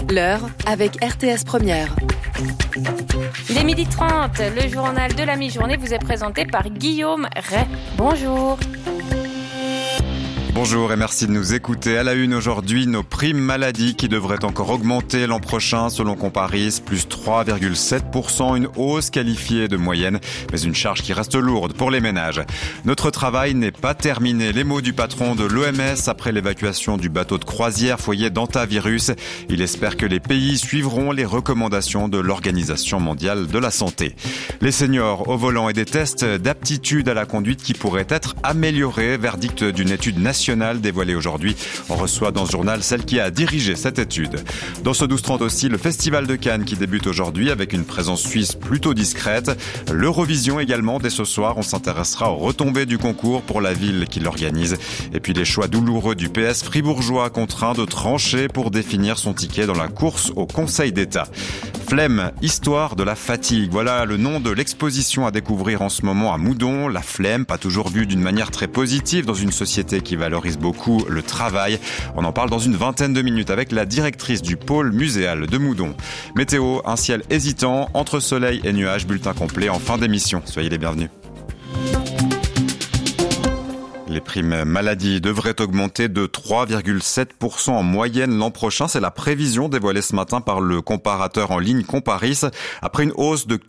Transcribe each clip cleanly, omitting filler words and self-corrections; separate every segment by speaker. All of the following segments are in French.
Speaker 1: L'heure avec RTS Première.
Speaker 2: Il est 12h30, le journal de la mi-journée vous est présenté par Guillaume Ray. Bonjour.
Speaker 3: Bonjour et merci de nous écouter. À la une aujourd'hui, nos primes maladie qui devraient encore augmenter l'an prochain selon Comparis, plus 3,7%, une hausse qualifiée de moyenne, mais une charge qui reste lourde pour les ménages. Notre travail n'est pas terminé. Les mots du patron de l'OMS après l'évacuation du bateau de croisière foyer d'hantavirus. Il espère que les pays suivront les recommandations de l'Organisation mondiale de la santé. Les seniors au volant et des tests d'aptitude à la conduite qui pourraient être améliorés, verdict d'une étude nationale dévoilée aujourd'hui. On reçoit dans ce journal celle qui a dirigé cette étude. Dans ce 12-30 aussi, le Festival de Cannes qui débute aujourd'hui avec une présence suisse plutôt discrète. L'Eurovision également, dès ce soir, on s'intéressera aux retombées du concours pour la ville qui l'organise. Et puis les choix douloureux du PS fribourgeois contraint de trancher pour définir son ticket dans la course au Conseil d'État. Flemme, histoire de la fatigue. Voilà le nom de l'exposition à découvrir en ce moment à Moudon. La flemme, pas toujours vue d'une manière très positive dans une société qui valorise beaucoup le travail. On en parle dans une vingtaine de minutes avec la directrice du pôle muséal de Moudon. Météo, un ciel hésitant, entre soleil et nuages, bulletin complet en fin d'émission. Soyez les bienvenus. Les primes maladie devraient augmenter de 3,7% en moyenne l'an prochain. C'est la prévision dévoilée ce matin par le comparateur en ligne Comparis. Après une hausse de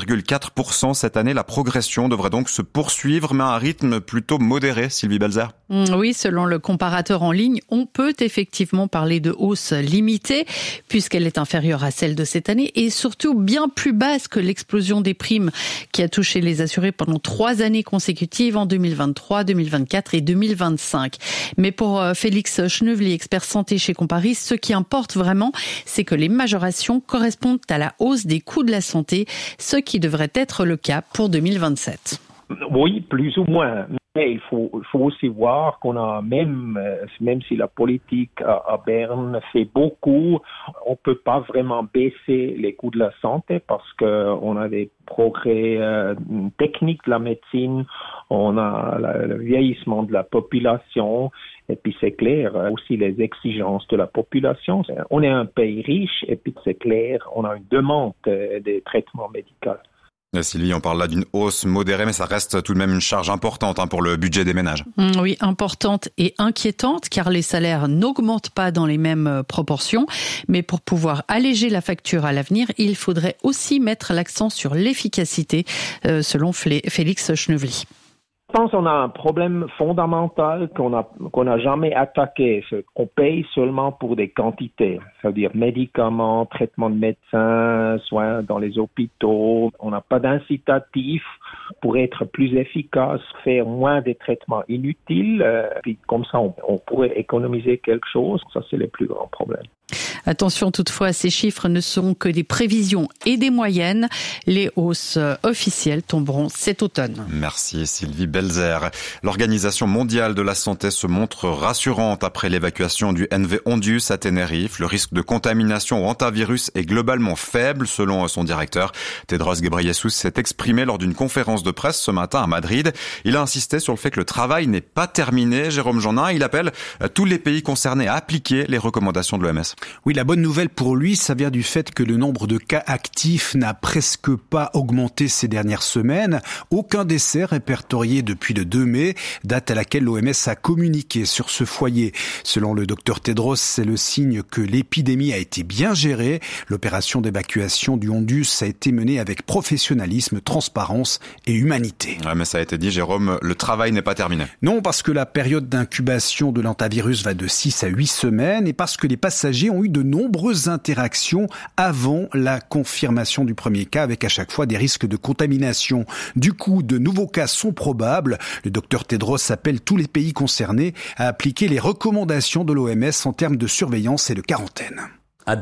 Speaker 3: 4,4% cette année, la progression devrait donc se poursuivre, mais à un rythme plutôt modéré. Sylvie Belzer.
Speaker 4: Oui, selon le comparateur en ligne, on peut effectivement parler de hausse limitée, puisqu'elle est inférieure à celle de cette année et surtout bien plus basse que l'explosion des primes qui a touché les assurés pendant 3 années consécutives en 2023, 2024 et 2025. Mais pour Félix Schnevely, expert santé chez Comparis, ce qui importe vraiment, c'est que les majorations correspondent à la hausse des coûts de la santé, ce qui devrait être le cas pour 2027.
Speaker 5: Oui, plus ou moins. Mais il faut aussi voir qu'on a même si la politique à Berne fait beaucoup, on peut pas vraiment baisser les coûts de la santé parce que on a des progrès techniques de la médecine, on a le vieillissement de la population et puis c'est clair aussi les exigences de la population. On est un pays riche et puis c'est clair, on a une demande des traitements médicaux.
Speaker 3: Sylvie, on parle là d'une hausse modérée, mais ça reste tout de même une charge importante pour le budget des ménages.
Speaker 4: Oui, importante et inquiétante, car les salaires n'augmentent pas dans les mêmes proportions. Mais pour pouvoir alléger la facture à l'avenir, il faudrait aussi mettre l'accent sur l'efficacité, selon Félix Schnevely.
Speaker 5: Je pense qu'on a un problème fondamental qu'on n'a jamais attaqué. On paye seulement pour des quantités, c'est-à-dire médicaments, traitements de médecins, soins dans les hôpitaux. On n'a pas d'incitatif pour être plus efficace, faire moins des traitements inutiles. Puis comme ça, on pourrait économiser quelque chose. Ça, c'est le plus grand problème.
Speaker 4: Attention toutefois, ces chiffres ne sont que des prévisions et des moyennes. Les hausses officielles tomberont cet automne.
Speaker 3: Merci Sylvie Belzer. L'Organisation mondiale de la santé se montre rassurante après l'évacuation du NV Hondius à Tenerife. Le risque de contamination au hantavirus est globalement faible selon son directeur. Tedros Ghebreyesus s'est exprimé lors d'une conférence de presse ce matin à Madrid. Il a insisté sur le fait que le travail n'est pas terminé. Jérôme Jeannin, il appelle tous les pays concernés à appliquer les recommandations de l'OMS.
Speaker 6: Oui, la bonne nouvelle pour lui, ça vient du fait que le nombre de cas actifs n'a presque pas augmenté ces dernières semaines. Aucun décès répertorié depuis le 2 mai, date à laquelle l'OMS a communiqué sur ce foyer. Selon le docteur Tedros, c'est le signe que l'épidémie a été bien gérée. L'opération d'évacuation du Hondius a été menée avec professionnalisme, transparence et humanité.
Speaker 3: Ouais, mais ça a été dit, Jérôme, le travail n'est pas terminé.
Speaker 6: Non, parce que la période d'incubation de l'hantavirus va de 6 à 8 semaines et parce que les passagers ont eu de nombreuses interactions avant la confirmation du premier cas, avec à chaque fois des risques de contamination. Du coup, de nouveaux cas sont probables. Le docteur Tedros appelle tous les pays concernés à appliquer les recommandations de l'OMS en termes de surveillance et de quarantaine.
Speaker 7: À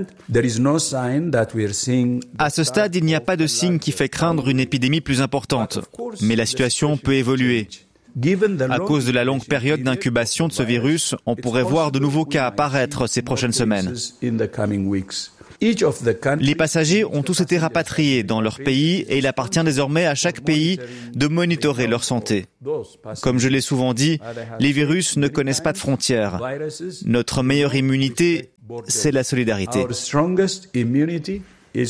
Speaker 7: ce stade, il n'y a pas de signe qui fait craindre une épidémie plus importante. Mais la situation peut évoluer. À cause de la longue période d'incubation de ce virus, on pourrait voir de nouveaux cas apparaître ces prochaines semaines. Les passagers ont tous été rapatriés dans leur pays et il appartient désormais à chaque pays de monitorer leur santé. Comme je l'ai souvent dit, les virus ne connaissent pas de frontières. Notre meilleure immunité c'est la solidarité.
Speaker 6: Et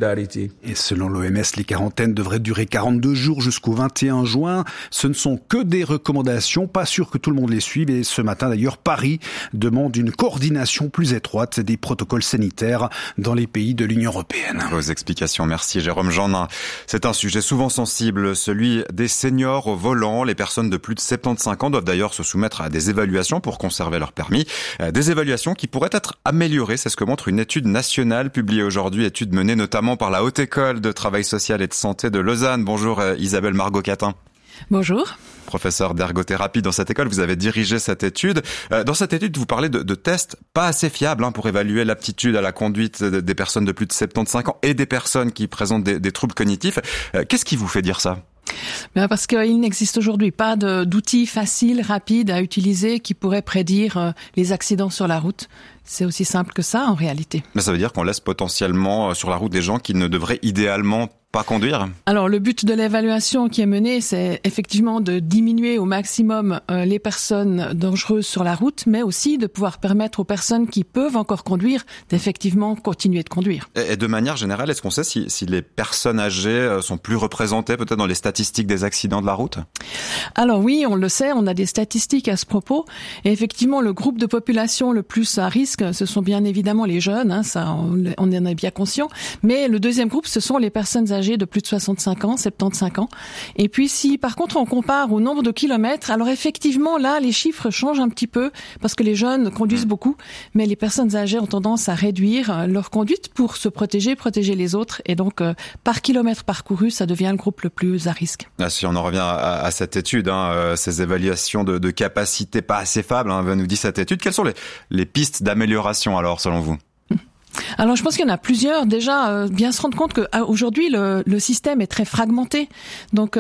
Speaker 6: selon l'OMS, les quarantaines devraient durer 42 jours jusqu'au 21 juin. Ce ne sont que des recommandations, pas sûr que tout le monde les suive. Et ce matin d'ailleurs, Paris demande une coordination plus étroite des protocoles sanitaires dans les pays de l'Union européenne.
Speaker 3: Vos explications, merci Jérôme Jeannin. C'est un sujet souvent sensible, celui des seniors au volant. Les personnes de plus de 75 ans doivent d'ailleurs se soumettre à des évaluations pour conserver leur permis. Des évaluations qui pourraient être améliorées, c'est ce que montre une étude nationale publiée aujourd'hui, étude menée notamment par la Haute École de Travail Social et de Santé de Lausanne. Bonjour Isabelle Margot-Catin.
Speaker 4: Bonjour.
Speaker 3: Professeur d'ergothérapie dans cette école, vous avez dirigé cette étude. Dans cette étude, vous parlez de tests pas assez fiables pour évaluer l'aptitude à la conduite des personnes de plus de 75 ans et des personnes qui présentent des troubles cognitifs. Qu'est-ce qui vous fait dire ça ?
Speaker 8: Parce qu'il n'existe aujourd'hui pas d'outils faciles, rapides à utiliser qui pourraient prédire les accidents sur la route. C'est aussi simple que ça en réalité.
Speaker 3: Mais ça veut dire qu'on laisse potentiellement sur la route des gens qui ne devraient idéalement pas conduire ?
Speaker 8: Alors le but de l'évaluation qui est menée, c'est effectivement de diminuer au maximum les personnes dangereuses sur la route, mais aussi de pouvoir permettre aux personnes qui peuvent encore conduire d'effectivement continuer de conduire.
Speaker 3: Et de manière générale, est-ce qu'on sait si les personnes âgées sont plus représentées peut-être dans les statistiques des accidents de la route ?
Speaker 8: Alors oui, on le sait, on a des statistiques à ce propos. Et effectivement, le groupe de population le plus à risque, ce sont bien évidemment les jeunes, ça on en est bien conscient. Mais le deuxième groupe, ce sont les personnes âgées de plus de 65 ans, 75 ans. Et puis si par contre on compare au nombre de kilomètres, alors effectivement là les chiffres changent un petit peu parce que les jeunes conduisent beaucoup, mais les personnes âgées ont tendance à réduire leur conduite pour se protéger les autres. Et donc par kilomètre parcouru, ça devient le groupe le plus à risque.
Speaker 3: Si on en revient à cette étude, ces évaluations de capacité pas assez fiables, nous dit cette étude, quelles sont les pistes d'amélioration alors selon vous ?
Speaker 8: Alors je pense qu'il y en a plusieurs. Déjà, bien se rendre compte qu'aujourd'hui le système est très fragmenté. Donc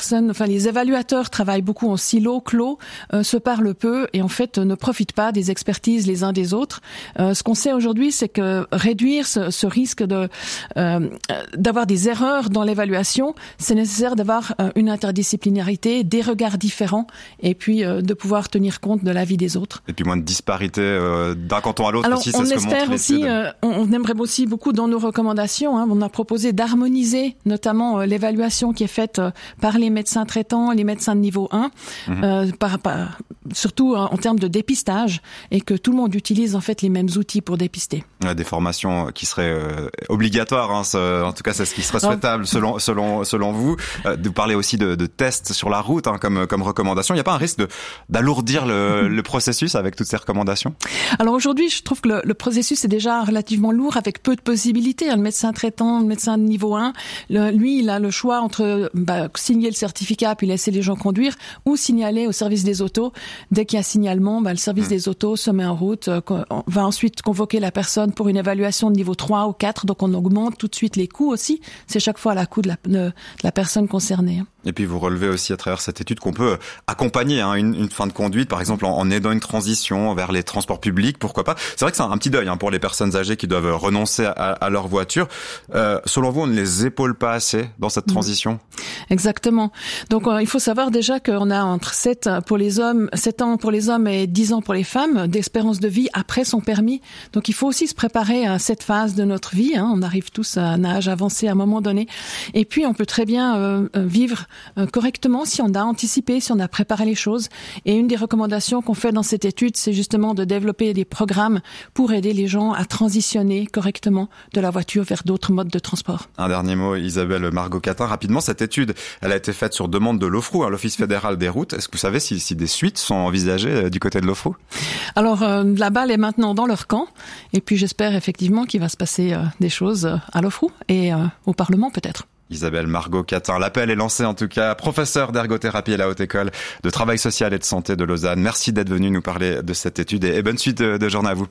Speaker 8: les évaluateurs travaillent beaucoup en silo, clos, se parlent peu et en fait ne profitent pas des expertises les uns des autres. Ce qu'on sait aujourd'hui, c'est que réduire ce risque d'avoir des erreurs dans l'évaluation, c'est nécessaire d'avoir une interdisciplinarité, des regards différents et puis de pouvoir tenir compte de l'avis des autres.
Speaker 3: Et puis moins de disparité d'un canton à l'autre.
Speaker 8: Alors,
Speaker 3: aussi, c'est ce que montre l'étude.
Speaker 8: On aimerait aussi beaucoup dans nos recommandations, on a proposé d'harmoniser notamment l'évaluation qui est faite par les médecins traitants, les médecins de niveau 1, surtout en termes de dépistage, et que tout le monde utilise en fait les mêmes outils pour dépister.
Speaker 3: Des formations qui seraient obligatoires, en tout cas c'est ce qui serait souhaitable selon vous. Vous parlez aussi de tests sur la route comme recommandation. Il n'y a pas un risque d'alourdir le processus avec toutes ces recommandations ?
Speaker 8: Alors aujourd'hui, je trouve que le processus est déjà relativement lourd avec peu de possibilités. Le médecin traitant, le médecin de niveau 1, lui, il a le choix entre signer le certificat puis laisser les gens conduire ou signaler au service des autos. Dès qu'il y a signalement, le service des autos se met en route, on va ensuite convoquer la personne pour une évaluation de niveau 3 ou 4, donc on augmente tout de suite les coûts aussi. C'est chaque fois à la coût de la personne concernée.
Speaker 3: Et puis vous relevez aussi à travers cette étude qu'on peut accompagner une fin de conduite, par exemple en aidant une transition vers les transports publics, pourquoi pas. C'est vrai que c'est un petit deuil pour les personnes âgées qui doivent renoncer à leur voiture. Selon vous, on ne les épaule pas assez dans cette transition ?
Speaker 8: Exactement. Donc il faut savoir déjà qu'on a entre 7 ans pour les hommes et 10 ans pour les femmes d'espérance de vie après son permis. Donc il faut aussi se préparer à cette phase de notre vie. On arrive tous à un âge avancé à un moment donné. Et puis on peut très bien vivre correctement si on a anticipé, si on a préparé les choses. Et une des recommandations qu'on fait dans cette étude, c'est justement de développer des programmes pour aider les gens à transitionner correctement de la voiture vers d'autres modes de transport.
Speaker 3: Un dernier mot, Isabelle Margot-Catin. Rapidement, cette étude, elle a été faite sur demande de l'OFROU, l'Office fédéral des routes. Est-ce que vous savez si des suites sont envisagées du côté de l'OFROU ?
Speaker 8: Alors, la balle est maintenant dans leur camp. Et puis, j'espère effectivement qu'il va se passer des choses à l'OFROU et au Parlement peut-être.
Speaker 3: Isabelle Margot-Catin. L'appel est lancé en tout cas. Professeur d'ergothérapie à la Haute École de Travail Social et de Santé de Lausanne. Merci d'être venu nous parler de cette étude et bonne suite de journée à vous.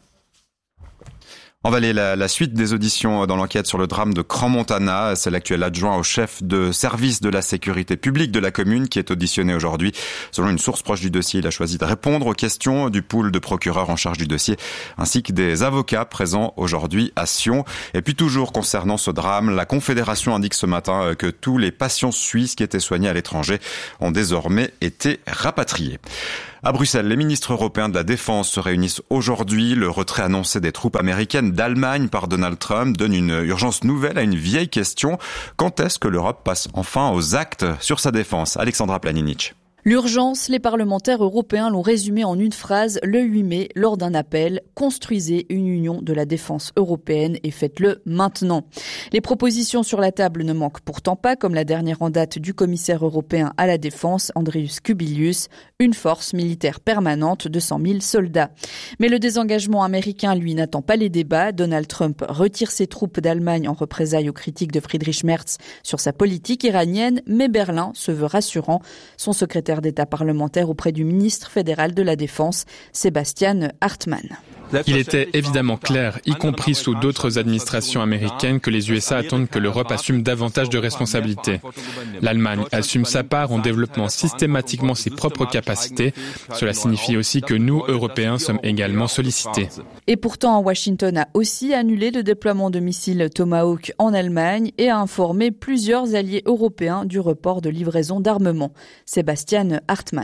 Speaker 3: On va aller la suite des auditions dans l'enquête sur le drame de Crans-Montana. C'est l'actuel adjoint au chef de service de la sécurité publique de la commune qui est auditionné aujourd'hui. Selon une source proche du dossier, il a choisi de répondre aux questions du pool de procureurs en charge du dossier, ainsi que des avocats présents aujourd'hui à Sion. Et puis toujours concernant ce drame, la Confédération indique ce matin que tous les patients suisses qui étaient soignés à l'étranger ont désormais été rapatriés. À Bruxelles, les ministres européens de la Défense se réunissent aujourd'hui. Le retrait annoncé des troupes américaines d'Allemagne par Donald Trump donne une urgence nouvelle à une vieille question. Quand est-ce que l'Europe passe enfin aux actes sur sa défense? Alexandra Planinic.
Speaker 9: L'urgence, les parlementaires européens l'ont résumé en une phrase le 8 mai lors d'un appel « Construisez une union de la défense européenne et faites-le maintenant ». Les propositions sur la table ne manquent pourtant pas, comme la dernière en date du commissaire européen à la défense, Andrius Kubilius, une force militaire permanente de 100 000 soldats. Mais le désengagement américain, lui, n'attend pas les débats. Donald Trump retire ses troupes d'Allemagne en représailles aux critiques de Friedrich Merz sur sa politique iranienne, mais Berlin se veut rassurant. Son secrétaire d'État parlementaire auprès du ministre fédéral de la Défense, Sebastian Hartmann.
Speaker 10: Il était évidemment clair, y compris sous d'autres administrations américaines, que les USA attendent que l'Europe assume davantage de responsabilités. L'Allemagne assume sa part en développant systématiquement ses propres capacités. Cela signifie aussi que nous, Européens, sommes également sollicités.
Speaker 9: Et pourtant, Washington a aussi annulé le déploiement de missiles Tomahawk en Allemagne et a informé plusieurs alliés européens du report de livraison d'armement. Sébastien Hartmann.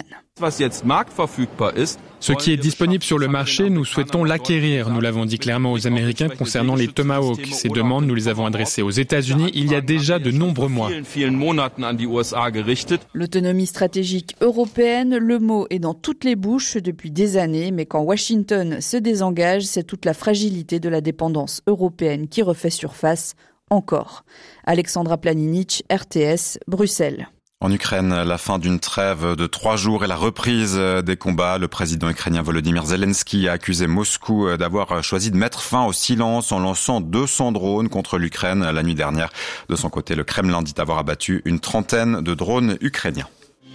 Speaker 10: Ce qui est disponible sur le marché, nous souhaitons l'acquérir. Nous l'avons dit clairement aux Américains concernant les Tomahawk. Ces demandes, nous les avons adressées aux États-Unis il y a déjà de nombreux mois.
Speaker 9: L'autonomie stratégique européenne, le mot est dans toutes les bouches depuis des années, mais quand Washington se désengage, c'est toute la fragilité de la dépendance européenne qui refait surface encore. Alexandra Planinic, RTS, Bruxelles.
Speaker 3: En Ukraine, la fin d'une trêve de 3 jours et la reprise des combats. Le président ukrainien Volodymyr Zelensky a accusé Moscou d'avoir choisi de mettre fin au silence en lançant 200 drones contre l'Ukraine la nuit dernière. De son côté, le Kremlin dit avoir abattu une trentaine de drones ukrainiens.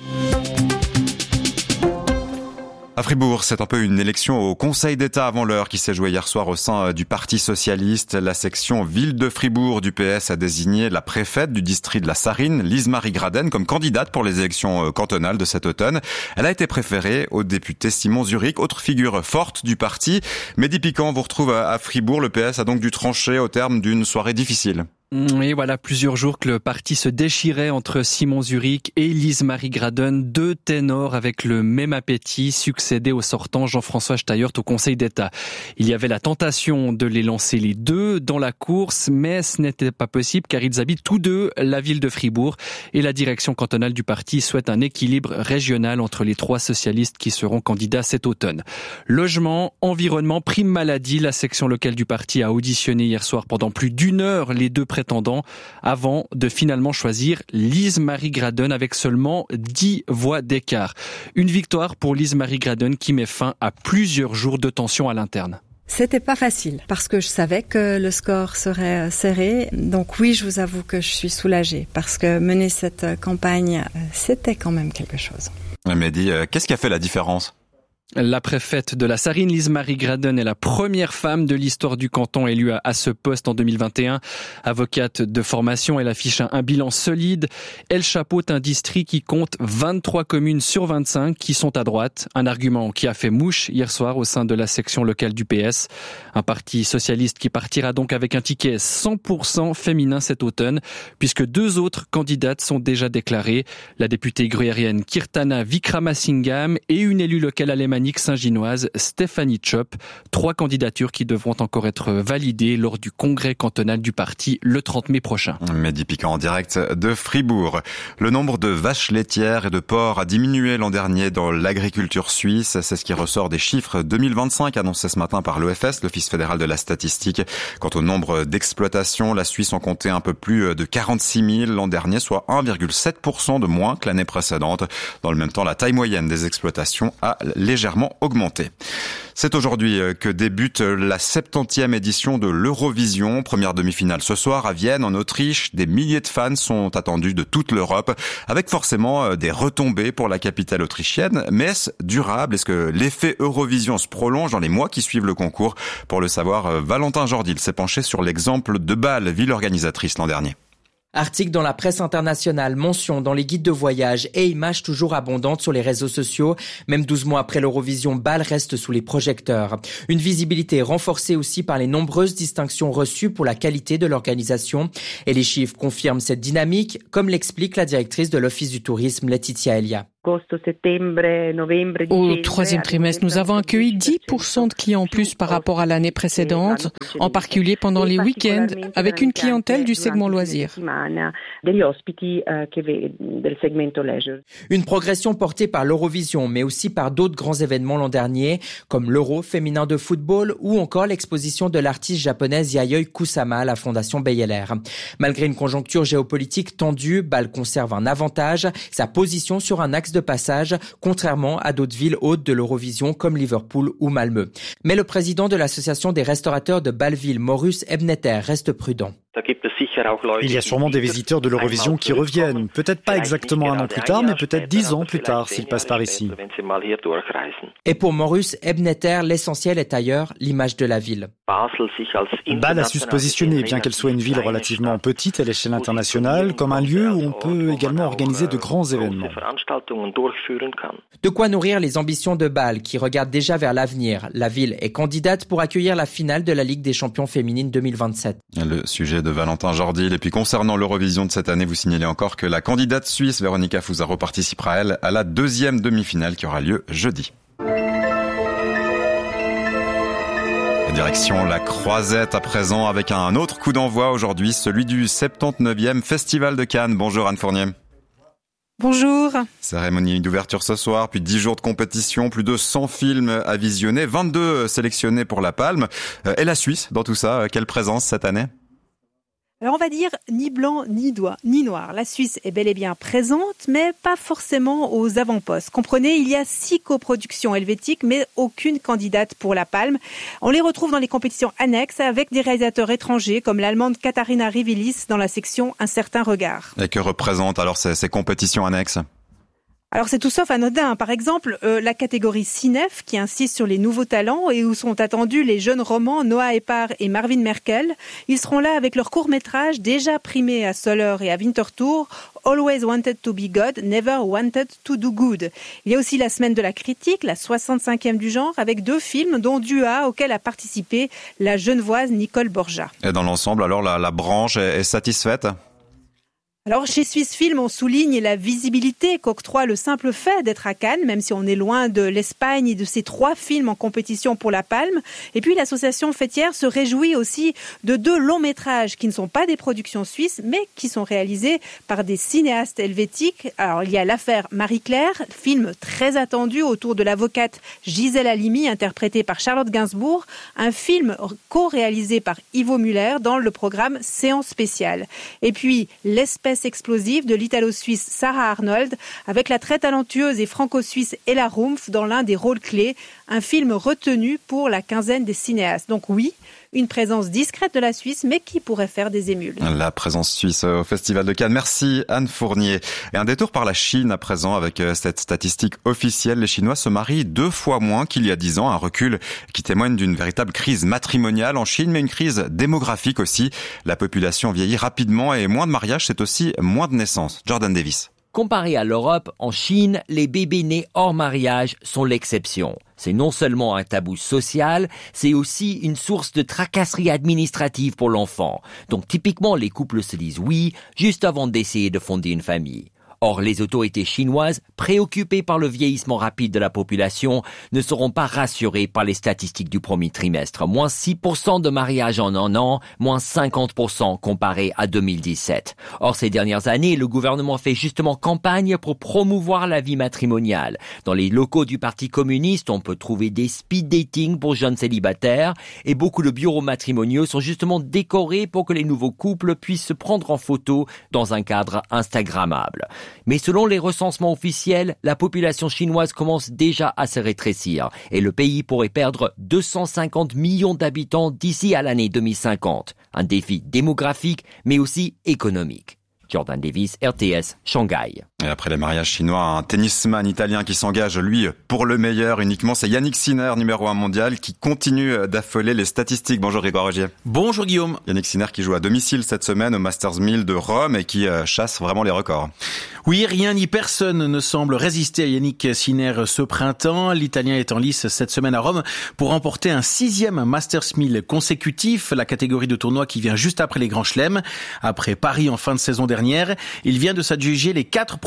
Speaker 3: À Fribourg, c'est un peu une élection au Conseil d'État avant l'heure qui s'est jouée hier soir au sein du Parti socialiste. La section Ville de Fribourg du PS a désigné la préfète du district de la Sarine, Lise-Marie Graden, comme candidate pour les élections cantonales de cet automne. Elle a été préférée au député Simon Zurich, autre figure forte du parti. Mehdi Piquant vous retrouve à Fribourg. Le PS a donc dû trancher au terme d'une soirée difficile.
Speaker 11: Et voilà plusieurs jours que le parti se déchirait entre Simon Zurich et Lise-Marie Graden, deux ténors avec le même appétit, succéder au sortant Jean-François Steyert au Conseil d'État. Il y avait la tentation de les lancer les deux dans la course, mais ce n'était pas possible car ils habitent tous deux la ville de Fribourg et la direction cantonale du parti souhaite un équilibre régional entre les trois socialistes qui seront candidats cet automne. Logement, environnement, prime maladie, la section locale du parti a auditionné hier soir pendant plus d'une heure les deux prétendants avant de finalement choisir Lise-Marie Graden avec seulement 10 voix d'écart. Une victoire pour Lise-Marie Graden qui met fin à plusieurs jours de tension à l'interne.
Speaker 12: C'était pas facile parce que je savais que le score serait serré. Donc oui, je vous avoue que je suis soulagée parce que mener cette campagne, c'était quand même quelque chose.
Speaker 3: Mehdi, qu'est-ce qui a fait la différence ?
Speaker 11: La préfète de la Sarine, Lise-Marie Graden, est la première femme de l'histoire du canton élue à ce poste en 2021. Avocate de formation, elle affiche un bilan solide. Elle chapeaute un district qui compte 23 communes sur 25 qui sont à droite. Un argument qui a fait mouche hier soir au sein de la section locale du PS. Un parti socialiste qui partira donc avec un ticket 100% féminin cet automne, puisque deux autres candidates sont déjà déclarées. La députée gruyérienne Kirtana Vikramasingam et une élue locale alémanique Saint-Ginoise, Stéphanie Chop. 3 candidatures qui devront encore être validées lors du congrès cantonal du parti le 30 mai prochain.
Speaker 3: Mehdi Piquant en direct de Fribourg. Le nombre de vaches laitières et de porcs a diminué l'an dernier dans l'agriculture suisse. C'est ce qui ressort des chiffres 2025 annoncés ce matin par l'OFS, l'Office fédéral de la statistique. Quant au nombre d'exploitations, la Suisse en comptait un peu plus de 46 000 l'an dernier, soit 1,7% de moins que l'année précédente. Dans le même temps, la taille moyenne des exploitations a légèrement augmenté. C'est aujourd'hui que débute la 70e édition de l'Eurovision. Première demi-finale ce soir à Vienne, en Autriche. Des milliers de fans sont attendus de toute l'Europe, avec forcément des retombées pour la capitale autrichienne. Mais est-ce durable ? Est-ce que l'effet Eurovision se prolonge dans les mois qui suivent le concours ? Pour le savoir, Valentin Jordil s'est penché sur l'exemple de Bâle, ville organisatrice l'an dernier.
Speaker 13: Articles dans la presse internationale, mentions dans les guides de voyage et images toujours abondantes sur les réseaux sociaux. Même 12 mois après l'Eurovision, Bâle reste sous les projecteurs. Une visibilité renforcée aussi par les nombreuses distinctions reçues pour la qualité de l'organisation. Et les chiffres confirment cette dynamique, comme l'explique la directrice de l'Office du tourisme, Laetitia Elia.
Speaker 14: Au troisième trimestre, nous avons accueilli 10% de clients en plus par rapport à l'année précédente, en particulier pendant les week-ends, avec une clientèle du segment loisirs.
Speaker 13: Une progression portée par l'Eurovision, mais aussi par d'autres grands événements l'an dernier, comme l'Euro féminin de football ou encore l'exposition de l'artiste japonaise Yayoi Kusama à la Fondation Bayeler. Malgré une conjoncture géopolitique tendue, Bâle conserve un avantage, sa position sur un axe de passage, contrairement à d'autres villes hautes de l'Eurovision comme Liverpool ou Malmö. Mais le président de l'association des restaurateurs de Bâle-Ville, Maurus Ebneter, reste prudent.
Speaker 15: Il y a sûrement des visiteurs de l'Eurovision qui reviennent, peut-être pas exactement un an plus tard, mais peut-être 10 ans plus tard s'ils passent par ici.
Speaker 13: Et pour Maurus Ebneter, l'essentiel est ailleurs, l'image de la ville.
Speaker 15: Bâle a su se positionner, bien qu'elle soit une ville relativement petite à l'échelle internationale, comme un lieu où on peut également organiser de grands événements.
Speaker 13: De quoi nourrir les ambitions de Bâle, qui regarde déjà vers l'avenir. La ville est candidate pour accueillir la finale de la Ligue des champions féminines 2027.
Speaker 3: Le sujet de Valentin Jordil. Et puis concernant l'Eurovision de cette année, vous signalez encore que la candidate suisse Véronica Fusaro participera, elle, à la deuxième demi-finale qui aura lieu jeudi. Direction la Croisette à présent avec un autre coup d'envoi aujourd'hui, celui du 79e Festival de Cannes. Bonjour Anne Fournier.
Speaker 16: Bonjour.
Speaker 3: Cérémonie d'ouverture ce soir, puis 10 jours de compétition, plus de 100 films à visionner, 22 sélectionnés pour la Palme. Et la Suisse dans tout ça, quelle présence cette année ?
Speaker 16: Alors on va dire ni blanc ni noir. La Suisse est bel et bien présente, mais pas forcément aux avant-postes. Comprenez, il y a 6 coproductions helvétiques, mais aucune candidate pour la Palme. On les retrouve dans les compétitions annexes avec des réalisateurs étrangers, comme l'allemande Katharina Rivilis dans la section Un certain regard.
Speaker 3: Et que représentent alors ces compétitions annexes ?
Speaker 16: Alors c'est tout sauf anodin. Par exemple, la catégorie Cinef qui insiste sur les nouveaux talents et où sont attendus les jeunes romans Noah Eppard et Marvin Merkel. Ils seront là avec leur court-métrage déjà primé à Soler et à Winterthur, Always Wanted to be God, Never Wanted to do Good. Il y a aussi la semaine de la critique, la 65e du genre, avec 2 films dont Dua auquel a participé la genevoise Nicole Borja.
Speaker 3: Et dans l'ensemble, alors la branche est satisfaite ?
Speaker 16: Alors chez Suisse Film, on souligne la visibilité qu'octroie le simple fait d'être à Cannes, même si on est loin de l'Espagne et de ces 3 films en compétition pour la Palme. Et puis l'association fêtière se réjouit aussi de 2 longs métrages qui ne sont pas des productions suisses, mais qui sont réalisés par des cinéastes helvétiques. Alors il y a l'affaire Marie-Claire, film très attendu autour de l'avocate Gisèle Halimi, interprétée par Charlotte Gainsbourg, un film co-réalisé par Ivo Müller dans le programme Séance spéciale. Et puis l'espèce explosive de l'italo-suisse Sarah Arnold avec la très talentueuse et franco-suisse Ella Rumpf dans l'un des rôles clés, un film retenu pour la quinzaine des cinéastes. Donc oui, une présence discrète de la Suisse, mais qui pourrait faire des émules.
Speaker 3: La présence suisse au Festival de Cannes. Merci Anne Fournier. Et un détour par la Chine à présent avec cette statistique officielle. Les Chinois se marient 2 fois moins qu'il y a 10 ans. Un recul qui témoigne d'une véritable crise matrimoniale en Chine, mais une crise démographique aussi. La population vieillit rapidement et moins de mariages, c'est aussi moins de naissances. Jordan Davis.
Speaker 17: Comparé à l'Europe, en Chine, les bébés nés hors mariage sont l'exception. C'est non seulement un tabou social, c'est aussi une source de tracasserie administrative pour l'enfant. Donc typiquement, les couples se disent oui, juste avant d'essayer de fonder une famille. Or, les autorités chinoises, préoccupées par le vieillissement rapide de la population, ne seront pas rassurées par les statistiques du premier trimestre. Moins 6% de mariages en un an, moins 50% comparé à 2017. Or, ces dernières années, le gouvernement fait justement campagne pour promouvoir la vie matrimoniale. Dans les locaux du Parti communiste, on peut trouver des speed dating pour jeunes célibataires et beaucoup de bureaux matrimoniaux sont justement décorés pour que les nouveaux couples puissent se prendre en photo dans un cadre instagrammable. Mais selon les recensements officiels, la population chinoise commence déjà à se rétrécir et le pays pourrait perdre 250 millions d'habitants d'ici à l'année 2050. Un défi démographique, mais aussi économique. Jordan Davis, RTS, Shanghai.
Speaker 3: Et après les mariages chinois, un tennisman italien qui s'engage, lui, pour le meilleur uniquement, c'est Yannick Sinner, numéro 1 mondial, qui continue d'affoler les statistiques. Bonjour Grégoire Rogier.
Speaker 18: Bonjour Guillaume.
Speaker 3: Yannick Sinner qui joue à domicile cette semaine au Masters 1000 de Rome et qui chasse vraiment les records.
Speaker 18: Oui, rien ni personne ne semble résister à Yannick Sinner ce printemps. L'Italien est en lice cette semaine à Rome pour remporter un 6e Masters 1000 consécutif, la catégorie de tournoi qui vient juste après les Grands Chelems. Après Paris en fin de saison dernière, il vient de s'adjuger les 4 premiers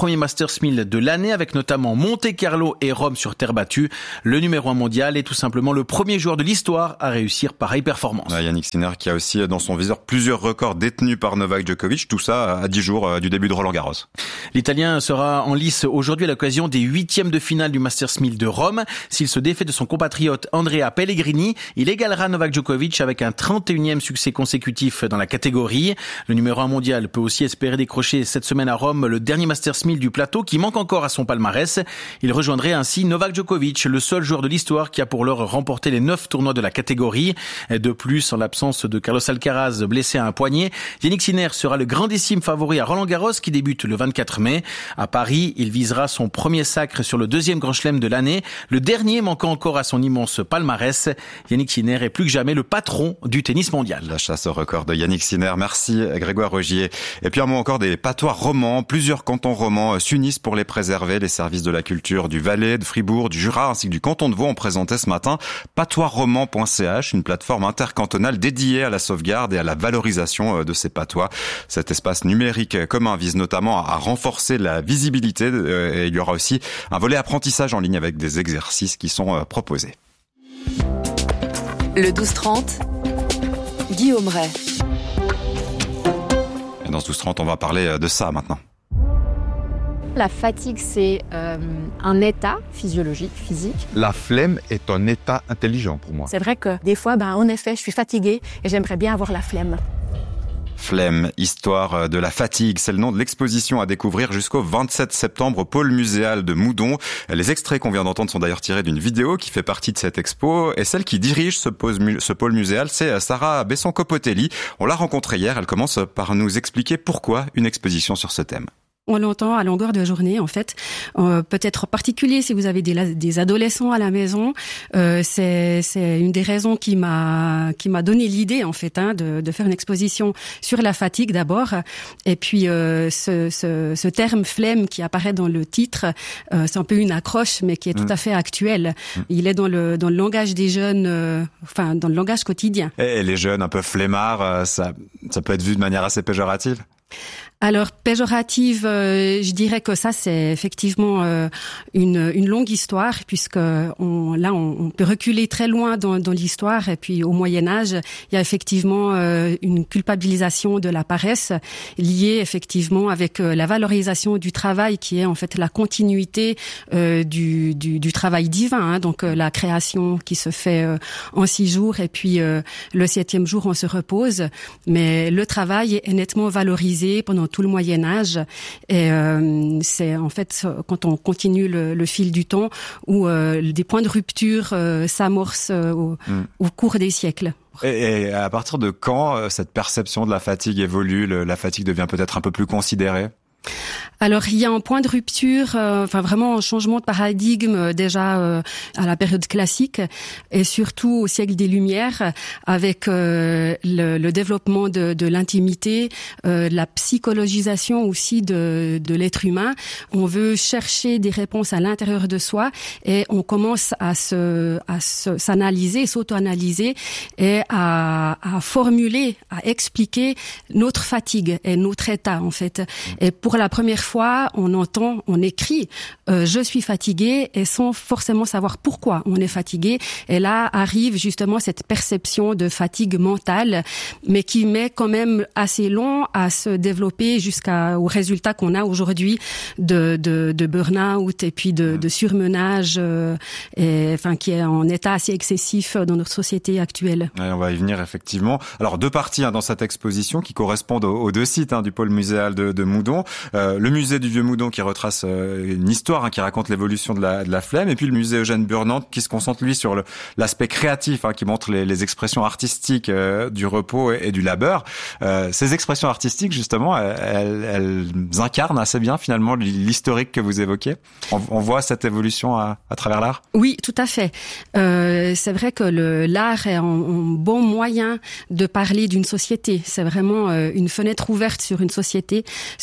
Speaker 18: premiers Masters 1000 de l'année, avec notamment Monte-Carlo et Rome sur terre battue. Le numéro 1 mondial est tout simplement le premier joueur de l'histoire à réussir pareille performance.
Speaker 3: Yannick Sinner qui a aussi dans son viseur plusieurs records détenus par Novak Djokovic, tout ça à 10 jours du début de Roland-Garros.
Speaker 18: L'Italien sera en lice aujourd'hui à l'occasion des 8e de finale du Masters 1000 de Rome. S'il se défait de son compatriote Andrea Pellegrini, il égalera Novak Djokovic avec un 31e succès consécutif dans la catégorie. Le numéro 1 mondial peut aussi espérer décrocher cette semaine à Rome le dernier Masters 1000 du plateau qui manque encore à son palmarès. Il rejoindrait ainsi Novak Djokovic, le seul joueur de l'histoire qui a pour l'heure remporté les 9 tournois de la catégorie. De plus, en l'absence de Carlos Alcaraz blessé à un poignet, Yannick Sinner sera le grandissime favori à Roland-Garros qui débute le 24 mai. À Paris, il visera son premier sacre sur le 2e Grand Chelem de l'année, le dernier manquant encore à son immense palmarès. Yannick Sinner est plus que jamais le patron du tennis mondial.
Speaker 3: La chasse au record de Yannick Sinner. Merci Grégoire Rogier. Et puis un mot encore des patois romans. Plusieurs cantons romans s'unissent pour les préserver. Les services de la culture du Valais, de Fribourg, du Jura ainsi que du canton de Vaud ont présenté ce matin patoisromans.ch, une plateforme intercantonale dédiée à la sauvegarde et à la valorisation de ces patois. Cet espace numérique commun vise notamment à renforcer la visibilité et il y aura aussi un volet apprentissage en ligne avec des exercices qui sont proposés.
Speaker 1: Le 12-30, Guillaume Ray.
Speaker 3: Et dans ce 12-30, on va parler de ça maintenant.
Speaker 19: La fatigue, c'est un état physiologique, physique.
Speaker 20: La flemme est un état intelligent pour moi.
Speaker 19: C'est vrai que des fois, en effet, je suis fatiguée et j'aimerais bien avoir la flemme.
Speaker 3: Flemme, histoire de la fatigue, c'est le nom de l'exposition à découvrir jusqu'au 27 septembre au pôle muséal de Moudon. Les extraits qu'on vient d'entendre sont d'ailleurs tirés d'une vidéo qui fait partie de cette expo. Et celle qui dirige ce pôle muséal, c'est Sarah Besson-Copotelli. On l'a rencontrée hier, elle commence par nous expliquer pourquoi une exposition sur ce thème.
Speaker 21: On l'entend à longueur de journée, en fait. Peut-être en particulier si vous avez des adolescents à la maison, c'est une des raisons qui m'a donné l'idée, en fait, de faire une exposition sur la fatigue d'abord, et puis ce terme flemme qui apparaît dans le titre, c'est un peu une accroche, mais qui est tout à fait actuel. Il est dans le langage des jeunes, dans le langage quotidien.
Speaker 3: Et les jeunes un peu flemmards, ça peut être vu de manière assez péjorative.
Speaker 21: Alors péjorative, je dirais que ça c'est effectivement une longue histoire, puisque on peut reculer très loin dans l'histoire, et puis au Moyen Âge il y a effectivement une culpabilisation de la paresse liée effectivement avec la valorisation du travail, qui est en fait la continuité du travail divin, donc la création qui se fait en 6 jours, et puis le 7e jour on se repose, mais le travail est nettement valorisé pendant tout le Moyen Âge, et c'est en fait quand on continue le fil du temps où des points de rupture s'amorcent au cours des siècles.
Speaker 3: Et à partir de quand cette perception de la fatigue évolue, la fatigue devient peut-être un peu plus considérée ?
Speaker 21: Alors il y a un point de rupture, vraiment un changement de paradigme déjà à la période classique, et surtout au siècle des Lumières, avec le développement de l'intimité, la psychologisation aussi de l'être humain. On veut chercher des réponses à l'intérieur de soi, et on commence à s'analyser, s'auto-analyser, et à formuler, à expliquer notre fatigue et notre état en fait. Et pour la première fois, on écrit je suis fatigué, et sans forcément savoir pourquoi on est fatigué. Et là arrive justement cette perception de fatigue mentale, mais qui met quand même assez long à se développer jusqu'au résultat qu'on a aujourd'hui de burn-out et puis de surmenage, qui est en état assez excessif dans notre société actuelle.
Speaker 3: Ouais, on va y venir effectivement. Alors 2 parties dans cette exposition qui correspondent aux 2 sites du pôle muséal de Moudon. Le musée du Vieux-Moudon qui retrace une histoire qui raconte l'évolution de la flemme, et puis le musée Eugène Burnand qui se concentre lui sur l'aspect créatif, qui montre les expressions artistiques du repos et du labeur. Ces expressions artistiques justement, elles incarnent assez bien finalement l'historique que vous évoquez. On voit cette évolution à travers l'art.
Speaker 21: Oui, tout à fait. C'est vrai que l'art est un bon moyen de parler d'une société. C'est vraiment une fenêtre ouverte sur une société, sur la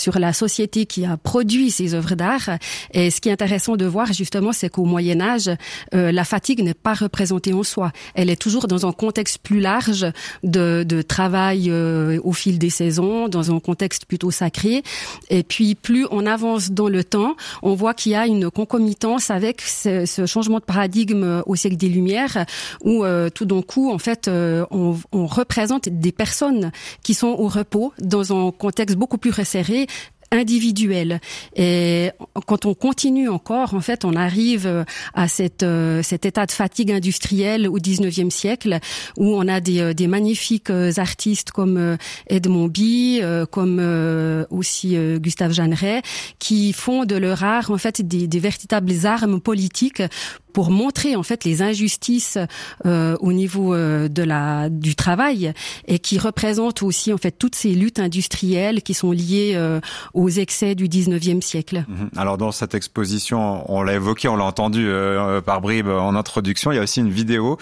Speaker 21: société qui a produit ces œuvres d'art. Et ce qui est intéressant de voir justement, c'est qu'au Moyen-Âge, la fatigue n'est pas représentée en soi. Elle est toujours dans un contexte plus large de travail au fil des saisons, dans un contexte plutôt sacré. Et puis plus on avance dans le temps, on voit qu'il y a une concomitance avec ce changement de paradigme au siècle des Lumières, où tout d'un coup, en fait, on représente des personnes qui sont au repos dans un contexte beaucoup plus resserré, individuel. Et quand on continue encore, en fait, on arrive à cet état de fatigue industrielle au 19e siècle, où on a des magnifiques artistes comme Edmond Bie, comme aussi Gustave Jeanneret, qui font de leur art, en fait, des véritables armes politiques pour montrer en fait les injustices au niveau du travail, et qui représentent aussi en fait toutes ces luttes industrielles qui sont liées aux excès du 19e siècle.
Speaker 3: Alors dans cette exposition, on l'a évoqué, on l'a entendu par bribes en introduction, il y a aussi une vidéo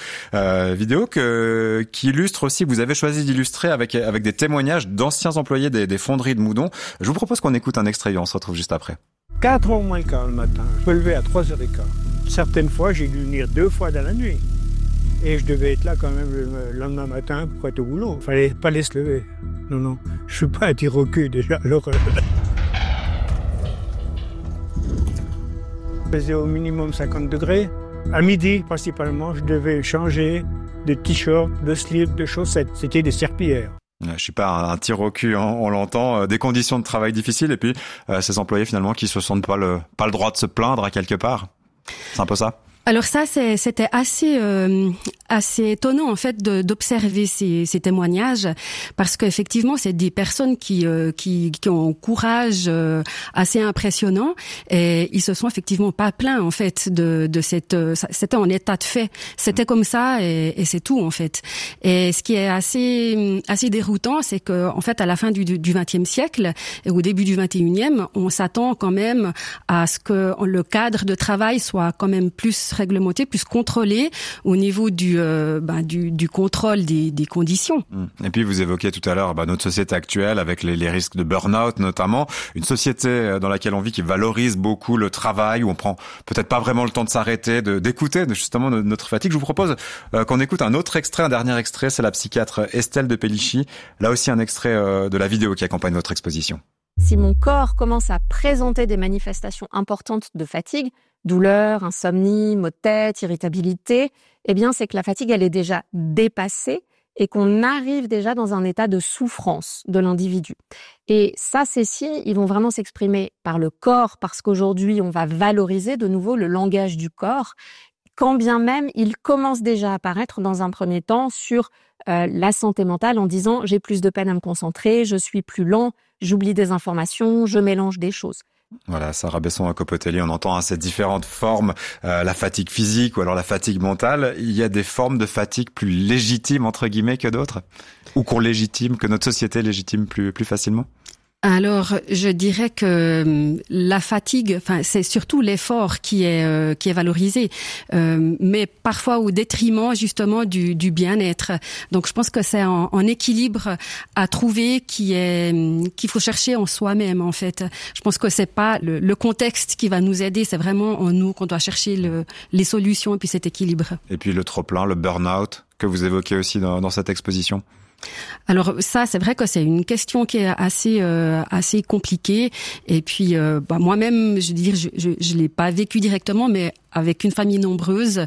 Speaker 3: qui illustre aussi, vous avez choisi d'illustrer avec des témoignages d'anciens employés des fonderies de Moudon. Je vous propose qu'on écoute un extrait et on se retrouve juste après.
Speaker 2: 4h moins le quart le matin, je me levais à 3h15. Certaines fois, j'ai dû venir 2 fois dans la nuit. Et je devais être là quand même le lendemain matin pour être au boulot. Il fallait pas laisser se lever. Non, je suis pas un tirocul déjà, l'horreur. Je faisais au minimum 50 degrés. À midi, principalement, je devais changer de t-shirt, de slip, de chaussettes. C'était des serpillères.
Speaker 3: Je suis pas un tir au cul, hein, on l'entend, des conditions de travail difficiles et puis ces employés finalement qui se sentent pas le droit de se plaindre à quelque part. C'est un peu ça.
Speaker 21: Alors ça, c'était assez étonnant en fait d'observer ces témoignages, parce qu'effectivement c'est des personnes qui ont un courage assez impressionnant, et ils se sont effectivement pas plaints en fait de c'était en état de fait, c'était comme ça et c'est tout en fait. Et ce qui est assez déroutant, c'est que en fait à la fin du XXe siècle et au début du XXIe, on s'attend quand même à ce que le cadre de travail soit quand même plus réglementé, plus contrôlé au niveau du contrôle des conditions.
Speaker 3: Et puis vous évoquiez tout à l'heure notre société actuelle avec les risques de burn-out notamment, une société dans laquelle on vit qui valorise beaucoup le travail, où on prend peut-être pas vraiment le temps de s'arrêter, d'écouter justement notre fatigue. Je vous propose qu'on écoute un autre extrait, un dernier extrait, c'est la psychiatre Estelle de Pellichy, là aussi un extrait de la vidéo qui accompagne votre exposition.
Speaker 22: Si mon corps commence à présenter des manifestations importantes de fatigue, douleur, insomnie, maux de tête, irritabilité, eh bien c'est que la fatigue elle est déjà dépassée et qu'on arrive déjà dans un état de souffrance de l'individu. Et ça, ces signes, ils vont vraiment s'exprimer par le corps, parce qu'aujourd'hui on va valoriser de nouveau le langage du corps, quand bien même il commence déjà à apparaître dans un premier temps sur la santé mentale en disant j'ai plus de peine à me concentrer, je suis plus lent, j'oublie des informations, je mélange des choses.
Speaker 3: Voilà, Sarah Besson-Copotelli, on entend ces différentes formes, la fatigue physique ou alors la fatigue mentale. Il y a des formes de fatigue plus légitimes, entre guillemets, que d'autres? Ou qu'on légitime, que notre société légitime plus facilement?
Speaker 21: Alors, je dirais que la fatigue, c'est surtout l'effort qui est valorisé, mais parfois au détriment justement du bien-être. Donc, je pense que c'est un équilibre à trouver qu'il faut chercher en soi-même en fait. Je pense que c'est pas le contexte qui va nous aider, c'est vraiment en nous qu'on doit chercher les solutions et puis cet équilibre.
Speaker 3: Et puis le trop-plein, le burn-out que vous évoquez aussi dans cette exposition.
Speaker 21: Alors ça, c'est vrai que c'est une question qui est assez compliquée. Et puis moi-même, je l'ai pas vécu directement, mais avec une famille nombreuse,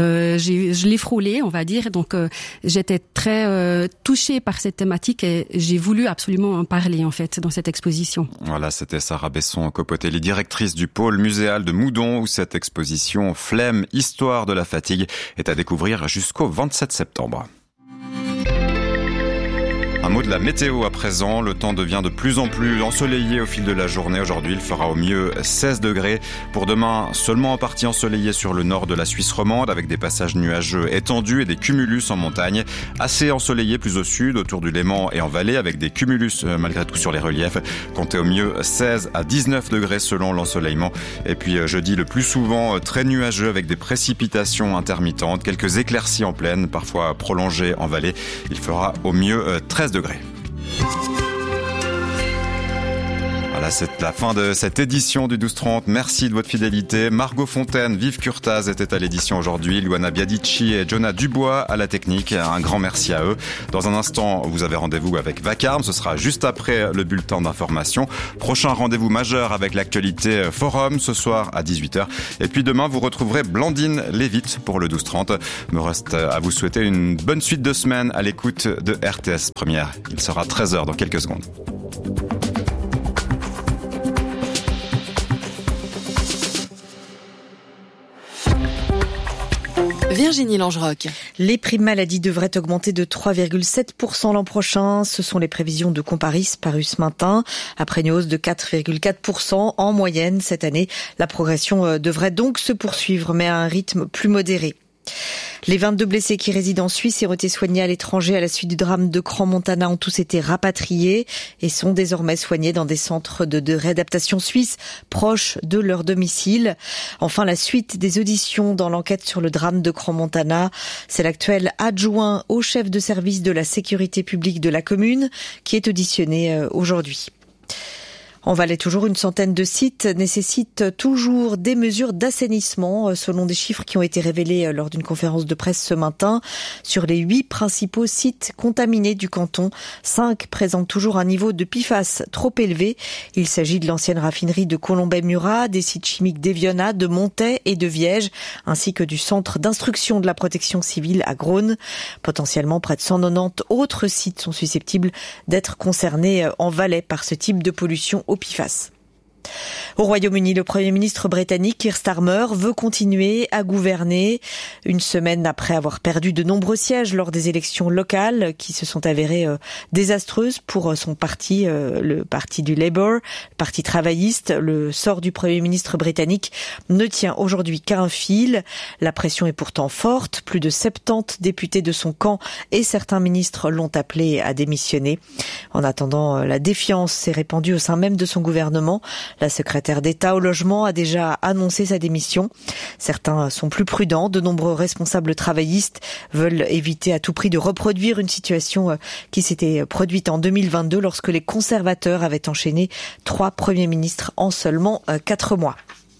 Speaker 21: je l'ai frôlé, on va dire. Donc j'étais très touchée par cette thématique et j'ai voulu absolument en parler en fait dans cette exposition.
Speaker 3: Voilà, c'était Sarah Besson-Copotelli, directrice du pôle muséal de Moudon, où cette exposition Flemme, histoire de la fatigue est à découvrir jusqu'au 27 septembre. Un mot de la météo à présent. Le temps devient de plus en plus ensoleillé au fil de la journée. Aujourd'hui, il fera au mieux 16 degrés. Pour demain, seulement en partie ensoleillé sur le nord de la Suisse romande, avec des passages nuageux étendus et des cumulus en montagne. Assez ensoleillé plus au sud, autour du Léman et en vallée, avec des cumulus malgré tout sur les reliefs. Comptez au mieux 16 à 19 degrés selon l'ensoleillement. Et puis jeudi, le plus souvent très nuageux avec des précipitations intermittentes. Quelques éclaircies en plaine, parfois prolongées en vallée. Il fera au mieux 13 degrés. Voilà, c'est la fin de cette édition du 12-30. Merci de votre fidélité. Margot Fontaine, Vive Curtaz étaient à l'édition aujourd'hui. Luana Biadici et Jonah Dubois à la technique. Un grand merci à eux. Dans un instant, vous avez rendez-vous avec Vacarme. Ce sera juste après le bulletin d'information. Prochain rendez-vous majeur avec l'actualité Forum ce soir à 18h. Et puis demain, vous retrouverez Blandine Lévite pour le 12-30. Me reste à vous souhaiter une bonne suite de semaine à l'écoute de RTS Première. Il sera 13h dans quelques secondes.
Speaker 1: Virginie Langerock.
Speaker 5: Les primes maladie devraient augmenter de 3,7% l'an prochain. Ce sont les prévisions de Comparis parues ce matin. Après une hausse de 4,4% en moyenne cette année, la progression devrait donc se poursuivre, mais à un rythme plus modéré. Les 22 blessés qui résident en Suisse et ont été soignés à l'étranger à la suite du drame de Crans-Montana ont tous été rapatriés et sont désormais soignés dans des centres de réadaptation suisses proches de leur domicile. Enfin, la suite des auditions dans l'enquête sur le drame de Crans-Montana, c'est l'actuel adjoint au chef de service de la sécurité publique de la commune qui est auditionné aujourd'hui. En Valais, toujours une centaine de sites nécessitent toujours des mesures d'assainissement, selon des chiffres qui ont été révélés lors d'une conférence de presse ce matin. Sur les 8 principaux sites contaminés du canton, 5 présentent toujours un niveau de PFAS trop élevé. Il s'agit de l'ancienne raffinerie de Colombey-Murat, des sites chimiques d'Eviona, de Montaix et de Viège, ainsi que du centre d'instruction de la protection civile à Grosne. Potentiellement, près de 190 autres sites sont susceptibles d'être concernés en Valais par ce type de pollution au PFAS. Au Royaume-Uni, le Premier ministre britannique Keir Starmer veut continuer à gouverner une semaine après avoir perdu de nombreux sièges lors des élections locales qui se sont avérées désastreuses pour son parti, le parti du Labour, le parti travailliste. Le sort du Premier ministre britannique ne tient aujourd'hui qu'à un fil. La pression est pourtant forte. Plus de 70 députés de son camp et certains ministres l'ont appelé à démissionner. En attendant, la défiance s'est répandue au sein même de son gouvernement. La secrétaire d'État au logement a déjà annoncé sa démission. Certains sont plus prudents. De nombreux responsables travaillistes veulent éviter à tout prix de reproduire une situation qui s'était produite en 2022 lorsque les conservateurs avaient enchaîné 3 premiers ministres en seulement 4 mois.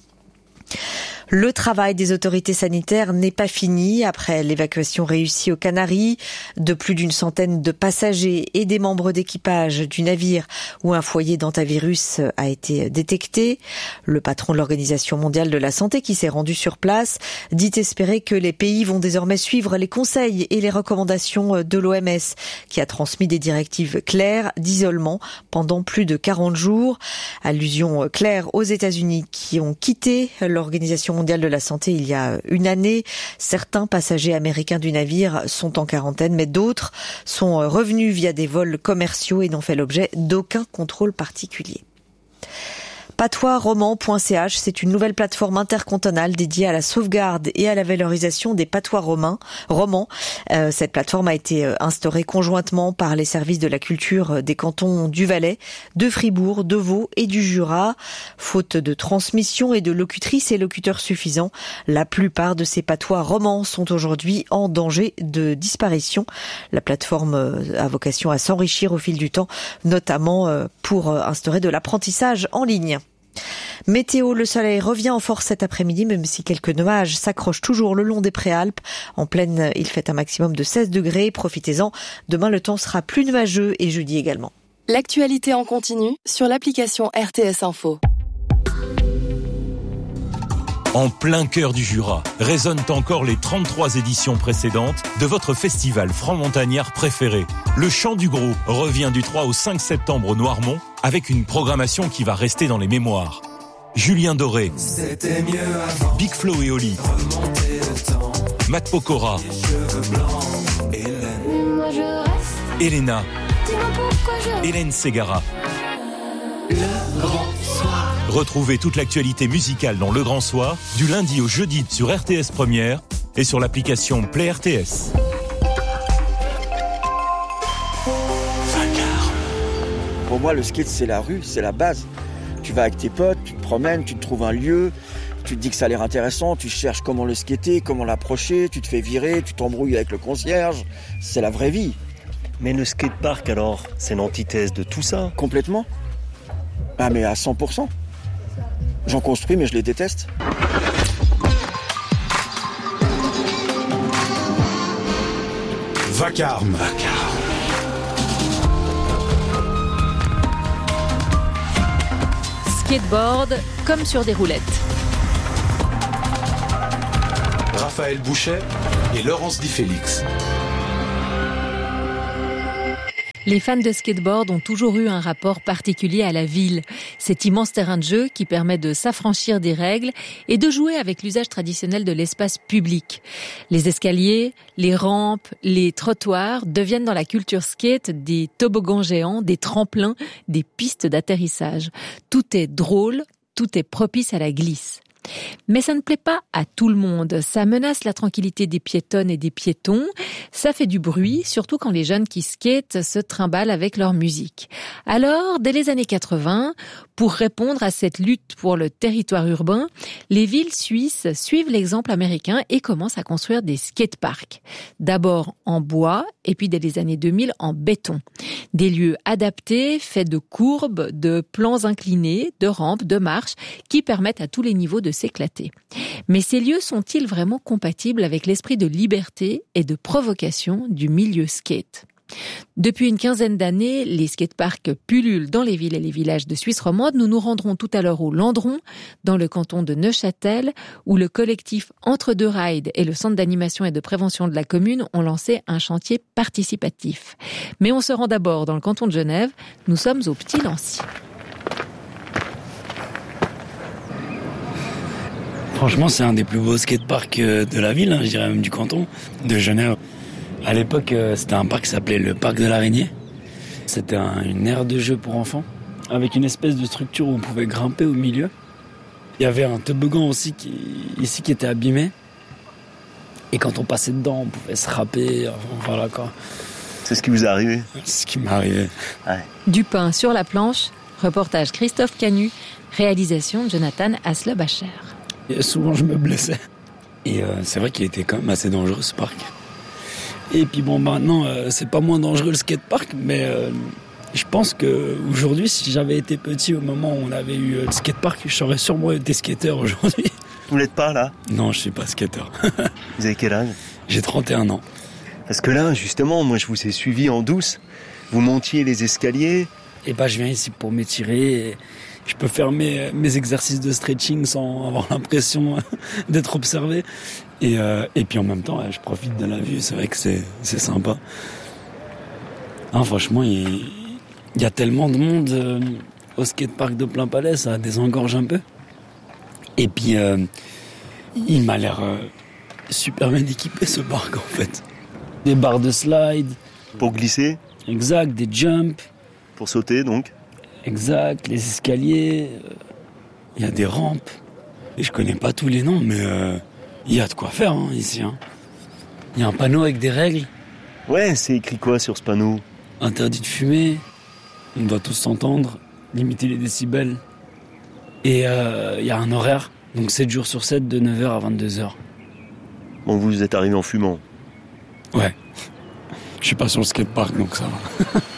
Speaker 5: Le travail des autorités sanitaires n'est pas fini après l'évacuation réussie aux Canaries de plus d'une centaine de passagers et des membres d'équipage du navire où un foyer d'hantavirus a été détecté. Le patron de l'Organisation mondiale de la santé qui s'est rendu sur place dit espérer que les pays vont désormais suivre les conseils et les recommandations de l'OMS qui a transmis des directives claires d'isolement pendant plus de 40 jours. Allusion claire aux États-Unis qui ont quitté l'Organisation mondiale de la santé il y a une année. Certains passagers américains du navire sont en quarantaine, mais d'autres sont revenus via des vols commerciaux et n'ont fait l'objet d'aucun contrôle particulier. Patoisroman.ch, c'est une nouvelle plateforme intercantonale dédiée à la sauvegarde et à la valorisation des patois romans. Cette plateforme a été instaurée conjointement par les services de la culture des cantons du Valais, de Fribourg, de Vaud et du Jura. Faute de transmission et de locutrices et locuteurs suffisants, la plupart de ces patois romans sont aujourd'hui en danger de disparition. La plateforme a vocation à s'enrichir au fil du temps, notamment pour instaurer de l'apprentissage en ligne. Météo, le soleil revient en force cet après-midi, même si quelques nuages s'accrochent toujours le long des Préalpes. En plaine, il fait un maximum de 16 degrés. Profitez-en. Demain, le temps sera plus nuageux et jeudi également.
Speaker 1: L'actualité en continu sur l'application RTS Info.
Speaker 7: En plein cœur du Jura, résonnent encore les 33 éditions précédentes de votre festival franc-montagnard préféré. Le Chant du Gros revient du 3 au 5 septembre au Noirmont avec une programmation qui va rester dans les mémoires. Julien Doré, Big Flo et Oli, Matt Pokora, Elena, Hélène Ségara.
Speaker 1: Le Grand Soir.
Speaker 7: Retrouvez toute l'actualité musicale dans Le Grand Soir, du lundi au jeudi sur RTS Première et sur l'application Play RTS.
Speaker 23: Pour moi, le skate, c'est la rue, c'est la base. Tu vas avec tes potes, tu te promènes, tu te trouves un lieu, tu te dis que ça a l'air intéressant, tu cherches comment le skater, comment l'approcher, tu te fais virer, tu t'embrouilles avec le concierge. C'est la vraie vie.
Speaker 24: Mais le skatepark, alors, c'est l'antithèse de tout ça.
Speaker 23: Complètement. Ah mais à 100%. J'en construis mais je les déteste.
Speaker 4: Vacarme.
Speaker 6: Skateboard comme sur des roulettes.
Speaker 4: Raphaël Bouchet et Laurence Di Félix.
Speaker 6: Les fans de skateboard ont toujours eu un rapport particulier à la ville. Cet immense terrain de jeu qui permet de s'affranchir des règles et de jouer avec l'usage traditionnel de l'espace public. Les escaliers, les rampes, les trottoirs deviennent dans la culture skate des toboggans géants, des tremplins, des pistes d'atterrissage. Tout est drôle, tout est propice à la glisse. Mais ça ne plaît pas à tout le monde. Ça menace la tranquillité des piétonnes et des piétons. Ça fait du bruit, surtout quand les jeunes qui skatent se trimballent avec leur musique. Alors, dès les années 80, pour répondre à cette lutte pour le territoire urbain, les villes suisses suivent l'exemple américain et commencent à construire des skateparks. D'abord en bois, et puis dès les années 2000 en béton. Des lieux adaptés, faits de courbes, de plans inclinés, de rampes, de marches, qui permettent à tous les niveaux de s'éclater. Mais ces lieux sont-ils vraiment compatibles avec l'esprit de liberté et de provocation du milieu skate ? Depuis une quinzaine d'années, les skateparks pullulent dans les villes et les villages de Suisse romande. Nous nous rendrons tout à l'heure au Landron, dans le canton de Neuchâtel, où le collectif Entre deux Rides et le centre d'animation et de prévention de la commune ont lancé un chantier participatif. Mais on se rend d'abord dans le canton de Genève. Nous sommes au Petit Lancy.
Speaker 8: Franchement, c'est un des plus beaux skateparks de la ville, je dirais même du canton de Genève. À l'époque, c'était un parc qui s'appelait le parc de l'Araignée. C'était une aire de jeu pour enfants, avec une espèce de structure où on pouvait grimper au milieu. Il y avait un toboggan aussi qui était abîmé. Et quand on passait dedans, on pouvait se râper. Enfin, voilà quoi.
Speaker 24: C'est ce qui vous est arrivé ?
Speaker 8: C'est ce qui m'est arrivé.
Speaker 24: Ouais.
Speaker 6: Du pain sur la planche, reportage Christophe Canu, réalisation Jonathan Hasle-Bacher.
Speaker 8: Et souvent, je me blessais. Et c'est vrai qu'il était quand même assez dangereux ce parc. Et puis bon, maintenant, c'est pas moins dangereux le skatepark, mais je pense qu'aujourd'hui, si j'avais été petit au moment où on avait eu le skatepark, j'aurais sûrement été skateur aujourd'hui.
Speaker 24: Vous l'êtes pas là ?
Speaker 8: Non, je suis pas skateur.
Speaker 24: Vous avez quel âge ?
Speaker 8: J'ai 31 ans.
Speaker 24: Parce que là, justement, moi je vous ai suivi en douce. Vous montiez les escaliers.
Speaker 8: Et je viens ici pour m'étirer. Et je peux faire mes exercices de stretching sans avoir l'impression d'être observé. Et puis en même temps, je profite de la vue. C'est vrai que c'est sympa. Non, franchement, il y a tellement de monde au skatepark de Plain Palais, ça désengorge un peu. Et puis, il m'a l'air super bien équipé ce parc en fait. Des barres de slide.
Speaker 24: Pour glisser ?
Speaker 8: Exact, des jumps.
Speaker 24: Pour sauter donc ?
Speaker 8: Exact, les escaliers. Il y a des rampes. Et je connais pas tous les noms, mais il y a de quoi faire ici. Il y a un panneau avec des règles.
Speaker 24: Ouais, c'est écrit quoi sur ce panneau ?
Speaker 8: Interdit de fumer. On doit tous s'entendre. Limiter les décibels. Et il y a un horaire. Donc 7 jours sur 7, de 9h à 22h.
Speaker 24: Bon, vous êtes arrivé en fumant ?
Speaker 8: Ouais. Je suis pas sur le skatepark, donc ça va.